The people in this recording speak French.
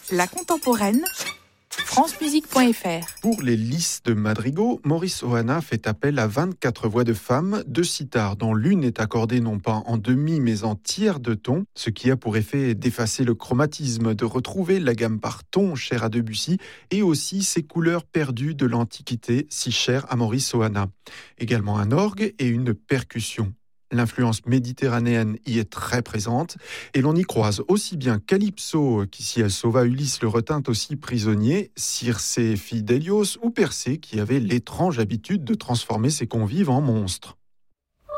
La contemporaine, francemusique.fr. Pour les listes de madrigaux, Maurice Ohana fait appel à 24 voix de femmes, de sitares, dont l'une est accordée non pas en demi mais en tiers de ton, ce qui a pour effet d'effacer le chromatisme, de retrouver la gamme par ton chère à Debussy et aussi ces couleurs perdues de l'Antiquité si chères à Maurice Ohana. Également un orgue et une percussion. L'influence méditerranéenne y est très présente et l'on y croise aussi bien Calypso, qui si elle sauva Ulysse le retint aussi prisonnier, Circé, fille d'Hélios, ou Persée, qui avait l'étrange habitude de transformer ses convives en monstres.